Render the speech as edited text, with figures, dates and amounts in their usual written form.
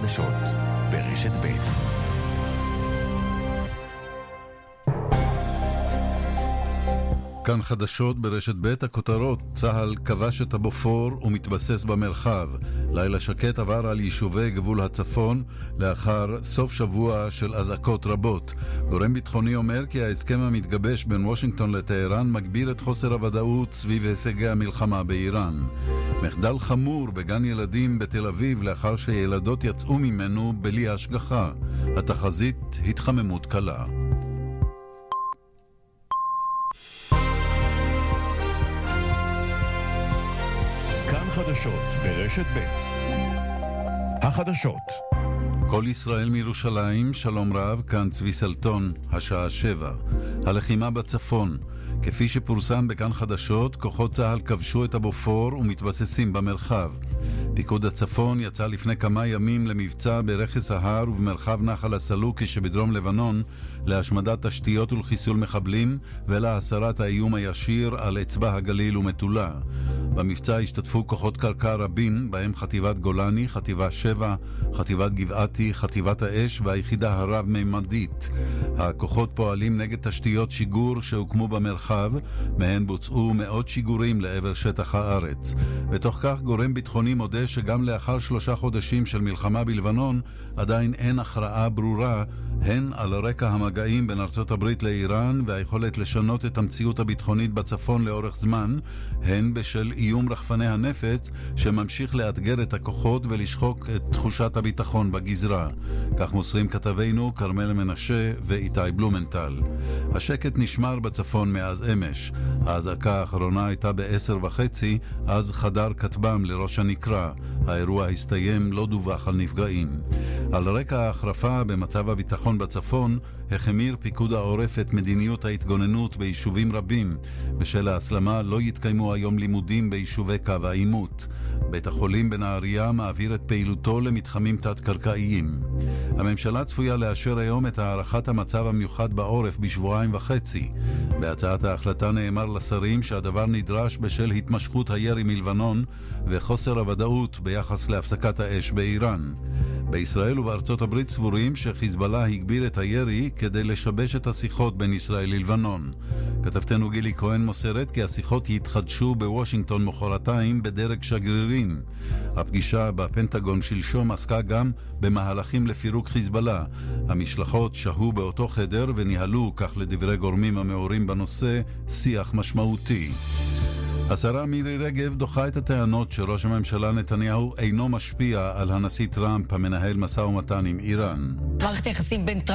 חדשות ברשת ב'. כאן חדשות ברשת ב', הכותרות: צה"ל כבש את הבופור ומתבסס במרחב. לילה שקט עבר על יישובי גבול הצפון לאחר סוף שבוע של אזעקות רבות. גורם ביטחוני אומר כי ההסכם המתגבש בין וושינגטון לטהרן מגביר את חוסר הוודאות סביב הישגי המלחמה באיראן. מחדל חמור בגן ילדים בתל אביב לאחר שילדות יצאו ממנו בלי השגחה. התחזית: התחממות קלה. חדשות ברשת ב'. החדשות. כל ישראל מירושלים, שלום רב, כאן צבי סלטון, השעה 7. הלחימה בצפון. כפי שפורסם בכאן חדשות, כוחות צה"ל כבשו את הבופור ומתבססים במרחב. פיקוד הצפון יצא לפני כמה ימים למבצע ברכס ההר ובמרחב נחל הסלוקי שבדרום לבנון להשמדת תשתיות ולחיסול מחבלים ולהסרת האיום הישיר על אצבע הגליל ומטולה. במבצע השתתפו כוחות קרקע רבים, בהם חטיבת גולני, חטיבה 7, חטיבת גבעתי, חטיבת האש והיחידה הרב-מימדית. הכוחות פועלים נגד תשתיות שיגור שהוקמו במרחב, מהן בוצעו מאות שיגורים לעבר שטח הארץ. ותוך כך גורם ביטחוני מודה שגם לאחר 3 חודשים של מלחמה בלבנון, עדיין אין הכרעה ברורה, הן על רקע המגעים בין ארצות הברית לאיראן והיכולת לשנות את המציאות הביטחונית בצפון לאורך זמן, הן בשל איום רחפני הנפץ שממשיך לאתגר את הכוחות ולשחוק את תחושת הביטחון בגזרה. כך מוסרים כתבינו קרמל מנשה ואיתי בלומנטל. השקט נשמר בצפון מאז אמש. האזעקה האחרונה הייתה ב10:30, אז חדר כתב"ם לראש הנקרה. האירוע הסתיים, לא דווח על נפגעים. על רקע ההחרפה במצב הביטחון בצפון, החמיר פיקוד העורף את מדיניות ההתגוננות ביישובים רבים. בשל ההסלמה לא יתקיימו היום לימודים ביישובי קו העימות. בית החולים בנהריה מעביר את פעילותו למתחמים תת-קרקעיים. הממשלה צפויה לאשר היום את הערכת המצב המיוחד בעורף בשבועיים וחצי. בהצעת ההחלטה נאמר לשרים שהדבר נדרש בשל התמשכות הירי מלבנון וחוסר הוודאות ביחס להפסקת האש באיראן. בישראל ובארצות הברית סבורים שחיזבאללה הגביר את הירי כדי לשבש את השיחות בין ישראל ללבנון. כתבתנו גילי כהן מוסרת כי השיחות יתחדשו בוושינגטון מחרתיים בדרג שגרירים. הפגישה בפנטגון שלשום עסקה גם במהלכים לפירוק חיזבאללה. המשלחות שהו באותו חדר וניהלו, כך לדברי גורמים המעורים בנושא, שיח משמעותי. השרה מירי רגב דוחה את הטענות שראש הממשלה נתניהו אינו משפיע על הנשיא טראמפ המנהל משא ומתן עם איראן. מערכת היחסים בין